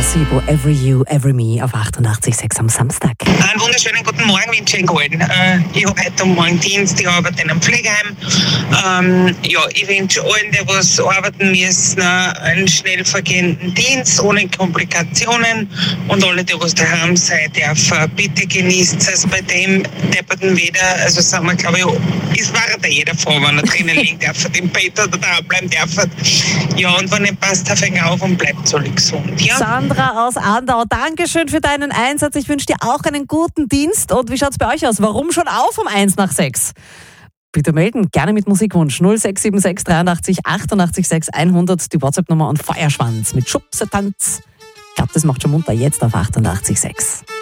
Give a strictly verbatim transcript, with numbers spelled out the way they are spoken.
Placebo, Every You, Every Me auf achtundachtzig Komma sechs am Samstag. Einen wunderschönen guten Morgen wünsche ich Ihnen allen. Äh, ich habe heute Morgen Dienst, ich arbeite in einem Pflegeheim. Ähm, ja, ich wünsche allen, die was arbeiten müssen, einen schnell vergehenden Dienst, ohne Komplikationen. Und alle, die was daheim sein dürfen, bitte genießt es bei dem depperten Wetter. Also sagen wir, glaube ich, es war da jeder froh, wenn er drinnen liegen darf, im Bett oder da bleiben darf. Ja, und wenn nicht passt, fängt auf und bleibt so gesund. Ja? Sandra aus Andau, Dankeschön für deinen Einsatz. Ich wünsche dir auch einen guten Dienst. Und wie schaut es bei euch aus? Warum schon auf um eins nach sechs? Bitte melden, gerne mit Musikwunsch. null sechs sieben sechs dreiundachtzig achtundachtzig sechs hundert, die WhatsApp-Nummer und Feuerschwanz mit Schubsertanz. Ich glaube, das macht schon munter jetzt auf achtundachtzig Komma sechs.